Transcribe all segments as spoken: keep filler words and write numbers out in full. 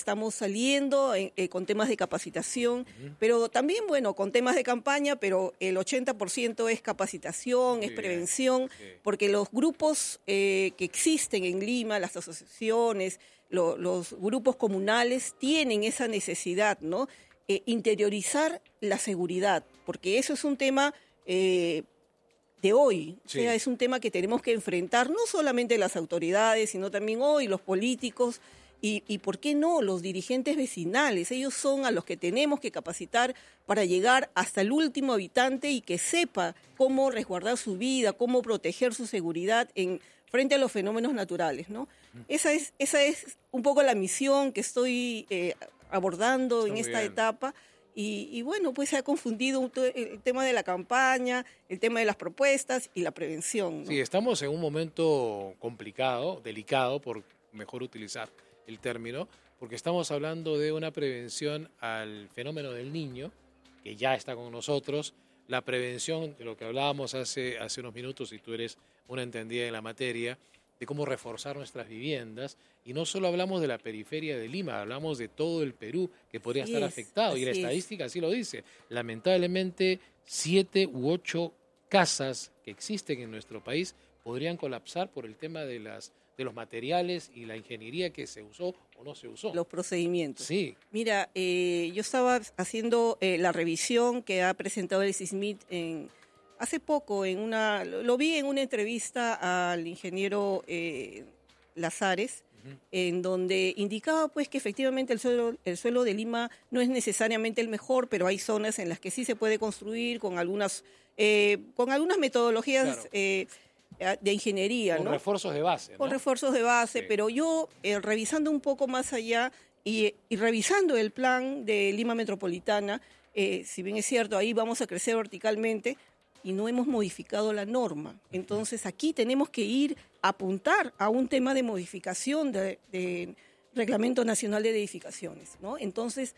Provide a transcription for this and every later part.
estamos saliendo eh, eh, con temas de capacitación, uh-huh. pero también, bueno, con temas de campaña, pero el ochenta por ciento es capacitación, Muy es prevención, sí. porque los grupos eh, que existen en Lima, las asociaciones, lo, los grupos comunales tienen esa necesidad, ¿no? Eh, interiorizar la seguridad, porque eso es un tema eh, de hoy, sí. o sea, es un tema que tenemos que enfrentar no solamente las autoridades, sino también hoy los políticos y, y ¿por qué no? Los dirigentes vecinales. Ellos son a los que tenemos que capacitar para llegar hasta el último habitante y que sepa cómo resguardar su vida, cómo proteger su seguridad en frente a los fenómenos naturales, ¿no? Esa es, esa es un poco la misión que estoy eh, abordando Está en esta bien. etapa. Y, y bueno, pues se ha confundido el tema de la campaña, el tema de las propuestas y la prevención, ¿no? Sí, estamos en un momento complicado, delicado, por mejor utilizar el término, porque estamos hablando de una prevención al fenómeno del niño, que ya está con nosotros, la prevención de lo que hablábamos hace, hace unos minutos, y tú eres una entendida en la materia, de cómo reforzar nuestras viviendas, y no solo hablamos de la periferia de Lima, hablamos de todo el Perú que podría así estar es, afectado, y la estadística es. así lo dice. Lamentablemente, siete u ocho casas que existen en nuestro país podrían colapsar por el tema de, las, de los materiales y la ingeniería que se usó o no se usó. Los procedimientos. Sí. Mira, eh, yo estaba haciendo eh, la revisión que ha presentado el SISMIT en... Hace poco, en una, lo vi en una entrevista al ingeniero eh, Lazares, uh-huh. en donde indicaba pues que efectivamente el suelo, el suelo de Lima no es necesariamente el mejor, pero hay zonas en las que sí se puede construir con algunas, eh, con algunas metodologías claro. eh, de ingeniería. Con ¿no? refuerzos de base. ¿no? Con refuerzos de base, sí. pero yo eh, revisando un poco más allá y, y revisando el plan de Lima Metropolitana, eh, si bien es cierto, ahí vamos a crecer verticalmente, y no hemos modificado la norma. Entonces aquí tenemos que ir a apuntar a un tema de modificación del de Reglamento Nacional de Edificaciones, ¿no? Entonces,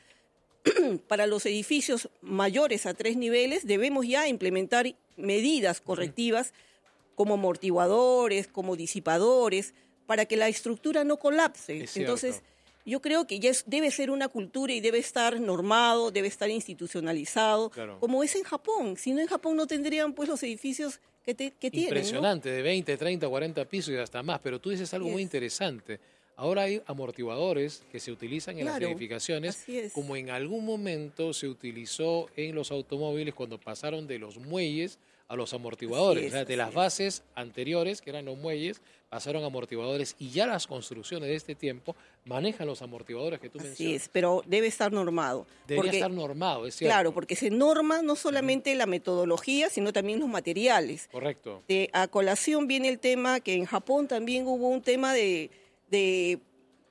para los edificios mayores a tres niveles debemos ya implementar medidas correctivas como amortiguadores, como disipadores, para que la estructura no colapse. Entonces, yo creo que ya es, debe ser una cultura y debe estar normado, debe estar institucionalizado, claro. como es en Japón. Si no, en Japón no tendrían pues los edificios que, te, que tienen. Impresionante, ¿no? de veinte, treinta, cuarenta pisos y hasta más. Pero tú dices algo yes. muy interesante. Ahora hay amortiguadores que se utilizan en claro, las edificaciones, como en algún momento se utilizó en los automóviles cuando pasaron de los muelles a los amortiguadores. Es, o sea, de las bases es. anteriores, que eran los muelles, pasaron a amortiguadores, y ya las construcciones de este tiempo manejan los amortiguadores que tú Así mencionas. Es, pero debe estar normado. Debería porque, estar normado, es cierto. Claro, porque se norma no solamente uh-huh. la metodología, sino también los materiales. Correcto. De, a colación viene el tema que en Japón también hubo un tema de... de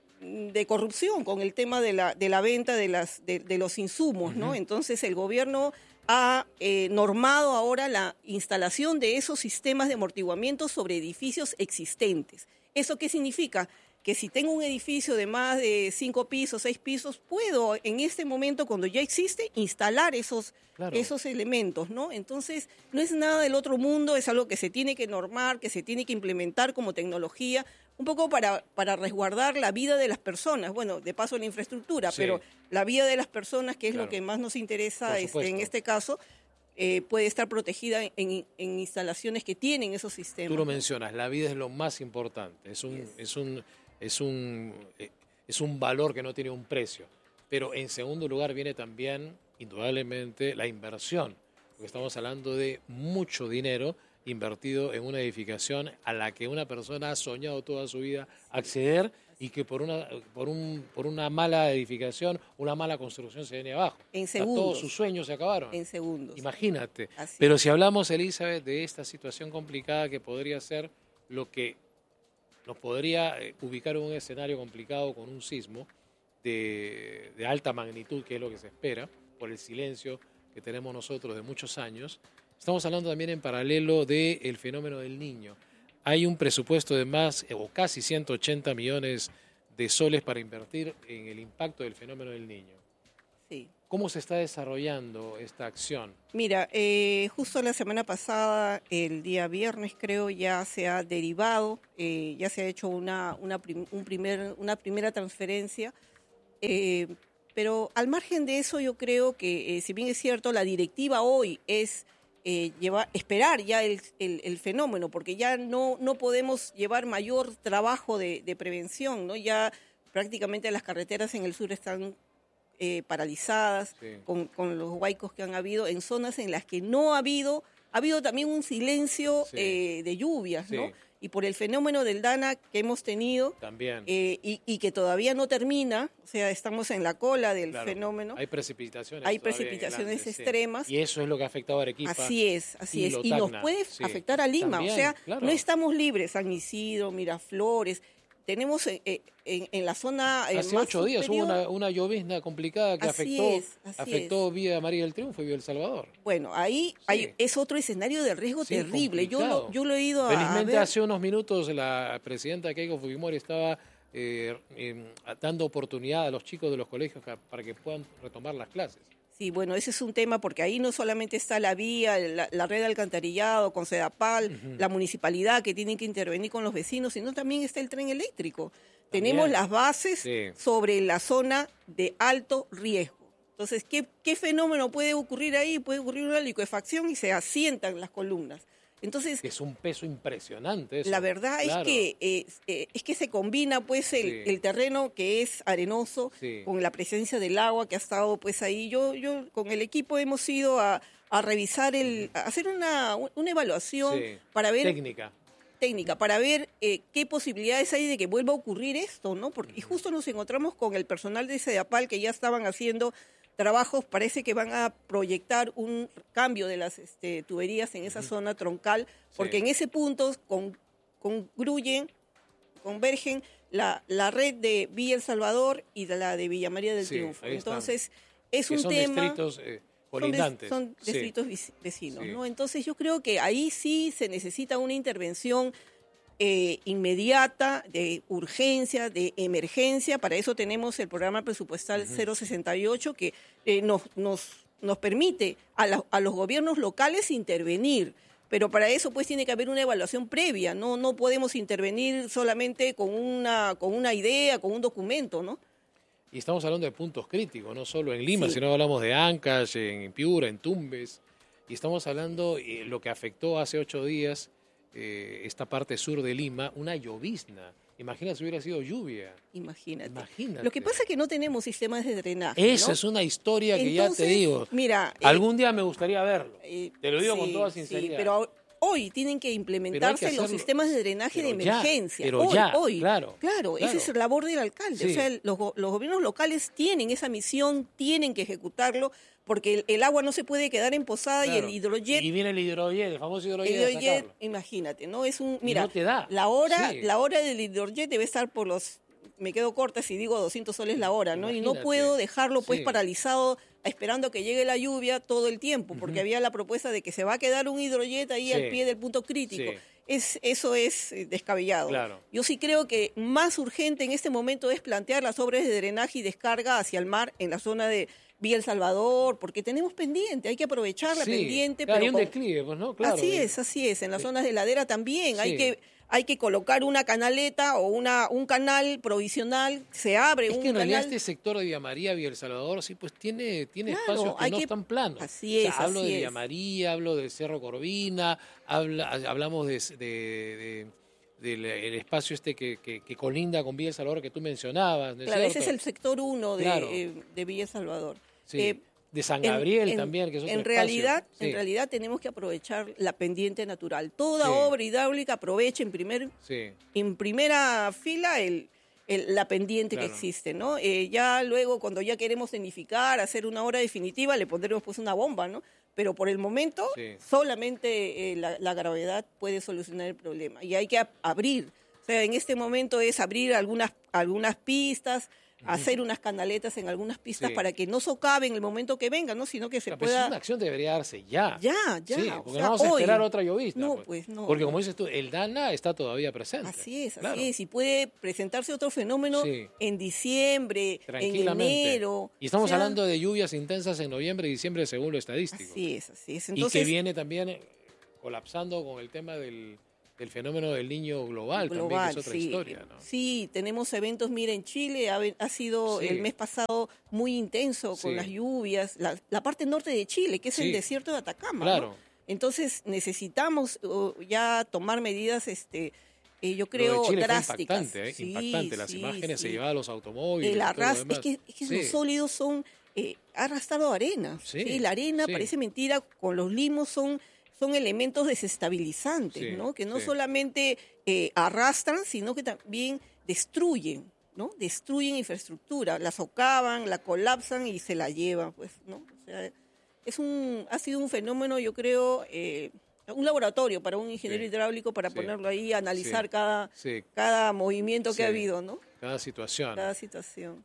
de corrupción con el tema de la de la venta de las de, de los insumos, uh-huh. ¿no? Entonces el gobierno ha eh, normado ahora la instalación de esos sistemas de amortiguamiento sobre edificios existentes. ¿Eso qué significa? Que si tengo un edificio de más de cinco pisos, seis pisos, puedo en este momento, cuando ya existe, instalar esos, claro. esos elementos, ¿no? Entonces, no es nada del otro mundo, es algo que se tiene que normar, que se tiene que implementar como tecnología, un poco para, para resguardar la vida de las personas, bueno, de paso la infraestructura, sí. pero la vida de las personas, que es claro. lo que más nos interesa este, en este caso, eh, puede estar protegida en, en instalaciones que tienen esos sistemas. Tú lo mencionas, la vida es lo más importante, es un... Yes. es un Es un, es un valor que no tiene un precio. Pero en segundo lugar viene también, indudablemente, la inversión. Porque estamos hablando de mucho dinero invertido en una edificación a la que una persona ha soñado toda su vida acceder, y que por una, por un, por una mala edificación, una mala construcción se viene abajo. En segundos. Todos sus sueños se acabaron. En segundos. Imagínate. Así Pero es. Si hablamos, Elizabeth, de esta situación complicada que podría ser lo que nos podría ubicar en un escenario complicado con un sismo de, de alta magnitud, que es lo que se espera, por el silencio que tenemos nosotros de muchos años. Estamos hablando también en paralelo del fenómeno del niño. Hay un presupuesto de más o casi ciento ochenta millones de soles para invertir en el impacto del fenómeno del niño. Sí. ¿Cómo se está desarrollando esta acción? Mira, eh, justo la semana pasada, el día viernes creo, ya se ha derivado, eh, ya se ha hecho una, una, prim, un primer, una primera transferencia Eh, pero al margen de eso, yo creo que, eh, si bien es cierto, la directiva hoy es eh, llevar, esperar ya el, el, el fenómeno, porque ya no, no podemos llevar mayor trabajo de, de prevención, ¿no? Ya prácticamente las carreteras en el sur están eh, paralizadas, sí. con, con los huaicos que han habido, en zonas en las que no ha habido, ha habido también un silencio sí. eh, de lluvias, sí. ¿no? Y por el fenómeno del Dana que hemos tenido, también. Eh, y, y que todavía no termina, o sea, estamos en la cola del claro, fenómeno. Hay precipitaciones. Hay precipitaciones grandes, extremas. Sí. Y eso es lo que ha afectado a Arequipa. Así es, así y es. Lotagna. Y nos puede sí. afectar a Lima, también, o sea, claro. no estamos libres, San Isidro, Miraflores. Tenemos eh, en, en la zona eh, Hace más ocho días superior, hubo una, una llovizna complicada que así afectó, es, así afectó es. Villa María del Triunfo y Villa El Salvador. Bueno, ahí sí. hay, es otro escenario de riesgo sí, terrible. Yo lo, yo lo he ido a Felizmente a ver. hace unos minutos la presidenta Keiko Fujimori estaba eh, eh, dando oportunidad a los chicos de los colegios para que puedan retomar las clases. Sí, bueno, ese es un tema porque ahí no solamente está la vía, la, la red de alcantarillado, con Sedapal, uh-huh. la municipalidad que tiene que intervenir con los vecinos, sino también está el tren eléctrico. También. Tenemos las bases sí. sobre la zona de alto riesgo. Entonces, ¿qué, ¿qué fenómeno puede ocurrir ahí? Puede ocurrir una licuefacción y se asientan las columnas. Entonces, es un peso impresionante eso. La verdad claro. es que eh, eh, es que se combina pues el, sí. el terreno que es arenoso sí. con la presencia del agua que ha estado pues ahí. Yo yo con el equipo hemos ido a, a revisar el a hacer una una evaluación sí. para ver técnica técnica para ver eh, qué posibilidades hay de que vuelva a ocurrir esto, ¿no? Porque y justo nos encontramos con el personal de Sedapal que ya estaban haciendo trabajos, parece que van a proyectar un cambio de las este, tuberías en esa uh-huh. zona troncal, porque sí. en ese punto con, congruyen, convergen la, la red de Villa El Salvador y de la de Villa María del sí, Triunfo. Entonces, es que un son tema... Distritos, eh, colindantes. Son, de, son distritos sí. vecinos, sí. ¿no? Entonces, yo creo que ahí sí se necesita una intervención Eh, inmediata, de urgencia, de emergencia. Para eso tenemos el programa presupuestal uh-huh. cero sesenta y ocho que eh, nos, nos, nos permite a, la, a los gobiernos locales intervenir. Pero para eso pues tiene que haber una evaluación previa. No, no podemos intervenir solamente con una, con una idea, con un documento, ¿no? Y estamos hablando de puntos críticos, no solo en Lima, sí. sino hablamos de Ancash, en Piura, en Tumbes. Y estamos hablando de eh, lo que afectó hace ocho días Eh, esta parte sur de Lima, una llovizna. Imagina si hubiera sido lluvia. Imagínate. Imagínate. Lo que pasa es que no tenemos sistemas de drenaje. Esa ¿no? es una historia que Entonces, ya te digo. Mira, algún eh, día me gustaría verlo. Eh, te lo digo sí, con toda sinceridad. Sí, pero hoy tienen que implementarse que los sistemas de drenaje de emergencia. Ya, pero hoy, ya, hoy. Claro, claro, claro. esa es la labor del alcalde. Sí. O sea, los, los gobiernos locales tienen esa misión, tienen que ejecutarlo, porque el, el agua no se puede quedar emposada claro. y el hidrojet... Y viene el hidrojet, el famoso hidrojet. El hidrojet, imagínate, ¿no? Es un... Mira, no te da. La hora, sí. la hora del hidrojet debe estar por los... Me quedo corta si digo doscientos soles la hora, ¿no? Imagínate. Y no puedo dejarlo pues sí. paralizado esperando que llegue la lluvia todo el tiempo, porque uh-huh. había la propuesta de que se va a quedar un hidrojet ahí sí. al pie del punto crítico. Sí. Es, eso es descabellado. Claro. Yo sí creo que más urgente en este momento es plantear las obras de drenaje y descarga hacia el mar en la zona de Villa El Salvador, porque tenemos pendiente, hay que aprovechar la sí. pendiente. Claro, pero hay un con... declive, pues, ¿no? Claro. Así es, así es. En las sí. zonas de ladera también sí. hay que... Hay que colocar una canaleta o una un canal provisional, se abre es un que en canal... realidad este sector de Villa María, Villa El Salvador, sí, pues tiene, tiene claro, espacios que no que... están planos. Así es, o sea, hablo así de es. Villa María, hablo del Cerro Corvina, habla, hablamos de, de, de, del el espacio este que, que, que colinda con Villa El Salvador que tú mencionabas, ¿no es claro, cierto? Ese es el sector uno de, claro. eh, de Villa El Salvador. Sí. Eh, de San Gabriel en, también, que es otro en espacio. realidad, sí. en realidad tenemos que aprovechar la pendiente natural. Toda sí. obra hidráulica aprovecha en primer sí. en primera fila el, el, la pendiente claro. que existe, ¿no? Eh, ya luego, cuando ya queremos tecnificar, hacer una obra definitiva, le pondremos pues una bomba, ¿no? Pero por el momento, sí. solamente eh, la, la gravedad puede solucionar el problema. Y hay que ab- abrir. O sea, en este momento es abrir algunas, algunas pistas, hacer unas canaletas en algunas pistas sí. para que no socaven el momento que venga, ¿no? Sino que se pero pueda... Una acción debería darse ya. Ya, ya. Sí, o porque sea, no vamos a hoy. esperar otra llovizna. No, pues, pues no. Porque como dices tú, el Dana está todavía presente. Así es, así claro. es. Y puede presentarse otro fenómeno sí. en diciembre, en enero. Y estamos o sea, hablando de lluvias intensas en noviembre y diciembre según lo estadístico. Así es, así es. Entonces, y que viene también colapsando con el tema del... del fenómeno del niño global, global también, que es otra sí. historia, ¿no? Sí, tenemos eventos, mira, en Chile ha, ha sido Sí. el mes pasado muy intenso con Sí. las lluvias, la, la parte norte de Chile, que es Sí. el desierto de Atacama, Claro. ¿no? Entonces necesitamos uh, ya tomar medidas, este, eh, yo Lo creo, de Chile drásticas. fue impactante, ¿eh? Sí, impactante. Las sí, imágenes sí. se llevaban los automóviles. El y todo lo arrastre, demás. es que, es que Sí. los sólidos son, eh, ha arrastrado arena. Sí, Sí, la arena, sí. parece mentira, con los limos son, son elementos desestabilizantes, Sí, ¿no? Que no sí. solamente eh, arrastran, sino que también destruyen, ¿no? Destruyen infraestructura, la socavan, la colapsan y se la llevan, pues, ¿no? O sea, es un, ha sido un fenómeno, yo creo, eh, un laboratorio para un ingeniero Sí, hidráulico para sí, ponerlo ahí, analizar sí, cada, sí. cada movimiento Sí. que ha habido, ¿no? Cada situación. Cada situación.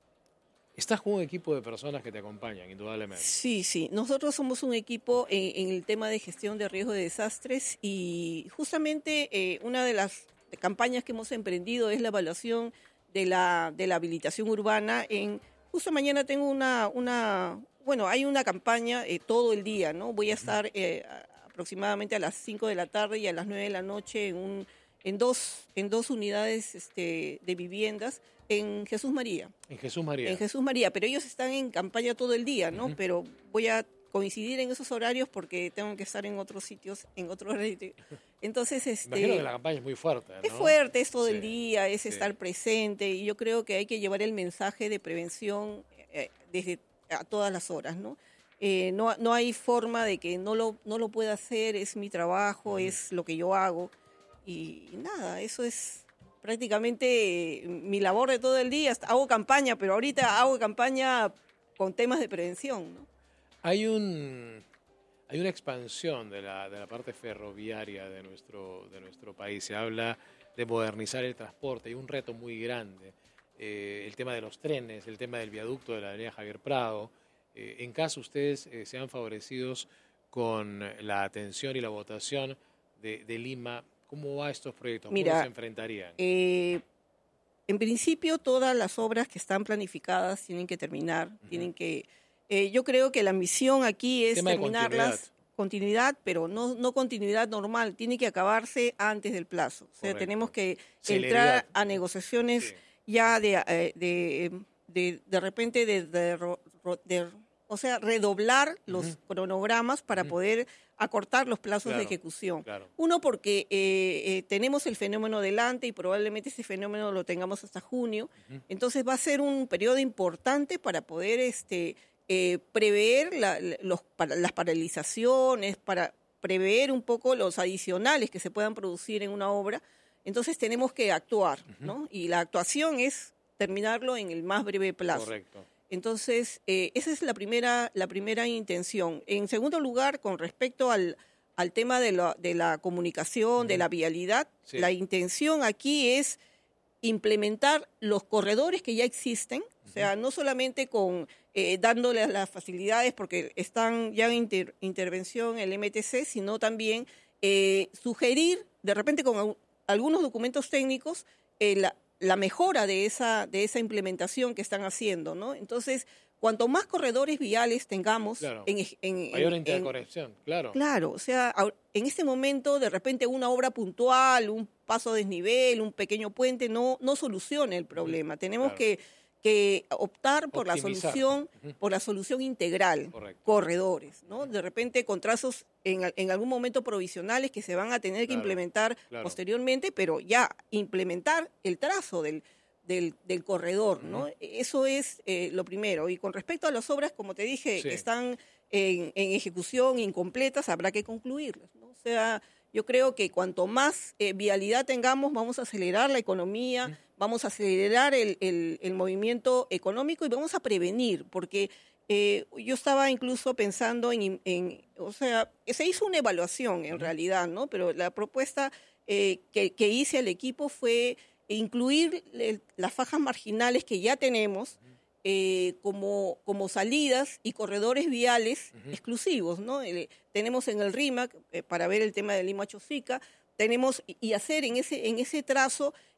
Estás con un equipo de personas que te acompañan, indudablemente. Sí, sí. Nosotros somos un equipo en, en el tema de gestión de riesgo de desastres y justamente eh, una de las campañas que hemos emprendido es la evaluación de la, de la habilitación urbana. En, justo mañana tengo una, una bueno, hay una campaña eh, todo el día, ¿no? Voy a estar eh, aproximadamente a las cinco de la tarde y a las nueve de la noche en, un, en, dos, en dos unidades este, de viviendas en Jesús María. En Jesús María. En Jesús María, pero ellos están en campaña todo el día, ¿no? Uh-huh. Pero voy a coincidir en esos horarios porque tengo que estar en otros sitios, en otro horario. Entonces, este... Imagino que la campaña es muy fuerte, ¿no? Es fuerte, es todo Sí, el día, es sí. estar presente y yo creo que hay que llevar el mensaje de prevención eh, desde a todas las horas, ¿no? Eh, no, no hay forma de que no lo, no lo pueda hacer, es mi trabajo, uh-huh. es lo que yo hago y, y nada, eso es prácticamente mi labor de todo el día. Hago campaña, pero ahorita hago campaña con temas de prevención, ¿no? Hay un hay una expansión de la, de la parte ferroviaria de nuestro, de nuestro país. Se habla de modernizar el transporte. Hay un reto muy grande. Eh, el tema de los trenes, el tema del viaducto de la avenida Javier Prado. Eh, en caso ustedes eh, sean favorecidos con la atención y la votación de, de Lima, ¿cómo va estos proyectos? Mira, ¿Cómo se enfrentarían? Eh, en principio, todas las obras que están planificadas tienen que terminar. Uh-huh. Tienen que, eh, yo creo que la misión aquí es tema terminarlas, continuidad. continuidad, pero no, no continuidad normal. Tiene que acabarse antes del plazo. O sea, Correcto. tenemos que Celeridad. entrar a negociaciones sí. ya de, de, de, de, de repente de, de, de, de, o sea, redoblar los uh-huh. cronogramas para uh-huh. poder acortar los plazos claro, de ejecución. Claro. Uno, porque eh, eh, tenemos el fenómeno delante y probablemente ese fenómeno lo tengamos hasta junio. Uh-huh. Entonces va a ser un periodo importante para poder este, eh, prever la, los, para, las paralizaciones, para prever un poco los adicionales que se puedan producir en una obra. Entonces tenemos que actuar, uh-huh. ¿no? Y la actuación es terminarlo en el más breve plazo. Correcto. Entonces, eh, esa es la primera, la primera intención. En segundo lugar, con respecto al, al tema de la, de la comunicación, uh-huh. de la vialidad, sí. la intención aquí es implementar los corredores que ya existen, uh-huh. o sea, no solamente con eh, dándoles las facilidades porque están ya en inter, intervención el M T C, sino también eh, sugerir, de repente con a, algunos documentos técnicos, eh, la la mejora de esa, de esa implementación que están haciendo, ¿no? Entonces, cuanto más corredores viales tengamos... Claro. En, en, mayor en, interconexión, claro. Claro, o sea, en este momento, de repente, una obra puntual, un paso a desnivel, un pequeño puente, no, no soluciona el problema. Uh-huh. Tenemos claro. que, que optar por Optimizar. la solución, uh-huh. por la solución integral, Correcto. corredores, ¿no? De repente, con trazos en, en algún momento provisionales que se van a tener que claro. implementar claro. posteriormente, pero ya implementar el trazo del, del, del corredor, uh-huh. ¿no? Eso es eh, lo primero. Y con respecto a las obras, como te dije, sí. que están en, en ejecución, incompletas, habrá que concluirlas, ¿no? O sea, yo creo que cuanto más eh, vialidad tengamos, vamos a acelerar la economía, uh-huh. vamos a acelerar el, el, el movimiento económico y vamos a prevenir, porque eh, yo estaba incluso pensando en, en, o sea, se hizo una evaluación en uh-huh. realidad, ¿no? Pero la propuesta eh, que, que hice al equipo fue incluir el, las fajas marginales que ya tenemos uh-huh. eh, como, como salidas y corredores viales uh-huh. exclusivos, ¿no? Eh, tenemos en el RIMAC, eh, para ver el tema de Lima Chosica, tenemos y hacer en ese, en ese trazo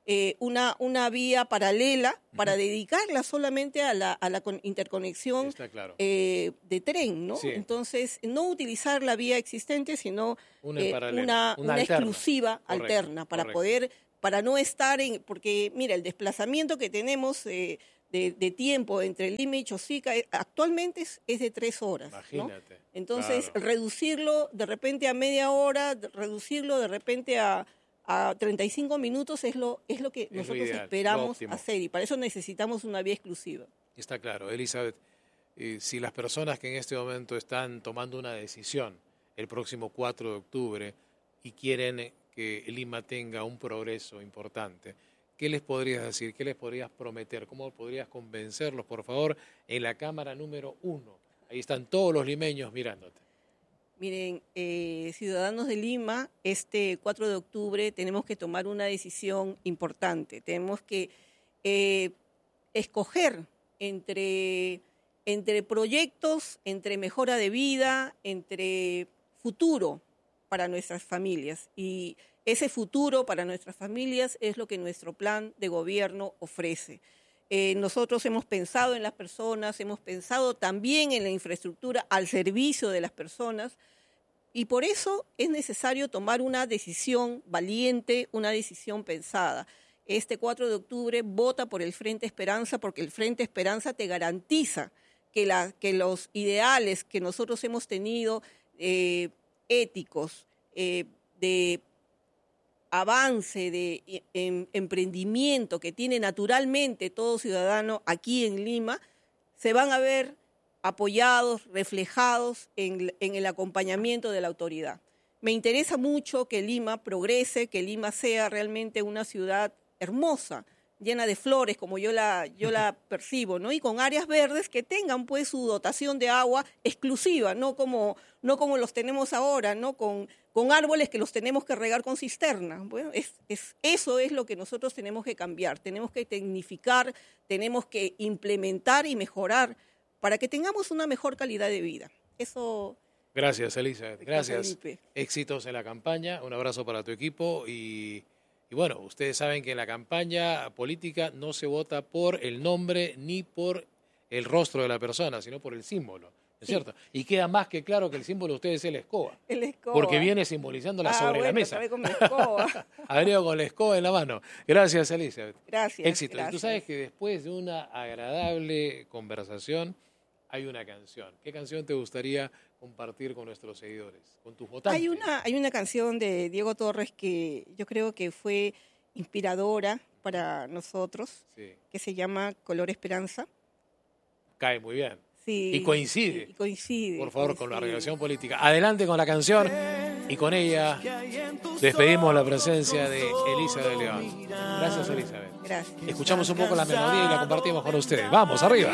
eh, una, una vía paralela para uh-huh. dedicarla solamente a la, a la interconexión Está claro. eh, de tren, ¿no? Sí. Entonces, no utilizar la vía existente, sino una, eh, una, una, una exclusiva correcto, alterna para correcto. poder, para no estar en, porque mira, el desplazamiento que tenemos eh, de, de tiempo entre Lima y Chosica eh, actualmente es, es de tres horas. Imagínate. ¿no? Entonces, claro. reducirlo de repente a media hora, reducirlo de repente a, a treinta y cinco minutos es lo, es lo que es nosotros lo ideal, esperamos hacer, y para eso necesitamos una vía exclusiva. Está claro. Elizabeth, eh, si las personas que en este momento están tomando una decisión el próximo cuatro de octubre y quieren que Lima tenga un progreso importante, ¿qué les podrías decir? ¿Qué les podrías prometer? ¿Cómo podrías convencerlos, por favor, en la cámara número uno? Ahí están todos los limeños mirándote. Miren, eh, ciudadanos de Lima, este cuatro de octubre tenemos que tomar una decisión importante. Tenemos que eh, escoger entre, entre proyectos, entre mejora de vida, entre futuro para nuestras familias. Y ese futuro para nuestras familias es lo que nuestro plan de gobierno ofrece. Eh, nosotros hemos pensado en las personas, hemos pensado también en la infraestructura al servicio de las personas, y por eso es necesario tomar una decisión valiente, una decisión pensada. Este cuatro de octubre vota por el Frente Esperanza, porque el Frente Esperanza te garantiza que, la, que los ideales que nosotros hemos tenido, eh, éticos, eh, de avance, de em, emprendimiento que tiene naturalmente todo ciudadano aquí en Lima, se van a ver apoyados, reflejados en, en el acompañamiento de la autoridad. Me interesa mucho que Lima progrese, que Lima sea realmente una ciudad hermosa, llena de flores, como yo la, yo la percibo, ¿no? Y con áreas verdes que tengan pues su dotación de agua exclusiva, no como, no como los tenemos ahora, ¿no? Con, con árboles que los tenemos que regar con cisterna. Bueno, es, es, eso es lo que nosotros tenemos que cambiar, tenemos que tecnificar, tenemos que implementar y mejorar para que tengamos una mejor calidad de vida. Eso. Gracias, Elizabeth. Gracias. Éxitos en la campaña. Un abrazo para tu equipo. Y, y bueno, ustedes saben que en la campaña política no se vota por el nombre ni por el rostro de la persona, sino por el símbolo. ¿No es sí. cierto? Y queda más que claro que el símbolo de ustedes es la escoba. El escoba. Porque viene simbolizándola ah, sobre bueno, la mesa. Con la escoba. Ha venido con la escoba en la mano. Gracias, Elizabeth. Gracias. Éxito. Gracias. Y tú sabes que después de una agradable conversación hay una canción. ¿Qué canción te gustaría compartir con nuestros seguidores, con tus votantes? Hay una, hay una canción de Diego Torres que yo creo que fue inspiradora para nosotros, sí. que se llama Color Esperanza. Cae muy bien. Sí, y coincide. Y coincide. Por favor, coincide. con la relación política. Adelante con la canción y con ella despedimos la presencia de Elizabeth León. Gracias, Elizabeth. Gracias. Escuchamos un poco la melodía y la compartimos con ustedes. ¡Vamos, arriba!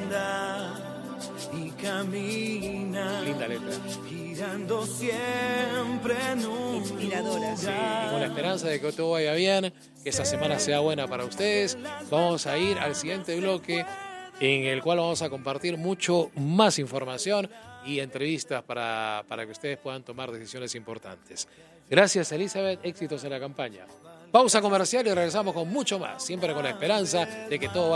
Y camina, linda letra, girando siempre en un inspiradora. Sí, y con la esperanza de que todo vaya bien, que esta semana sea buena para ustedes, vamos a ir al siguiente bloque en el cual vamos a compartir mucho más información y entrevistas para, para que ustedes puedan tomar decisiones importantes. Gracias, Elizabeth, éxitos en la campaña. Pausa comercial y regresamos con mucho más, siempre con la esperanza de que todo vaya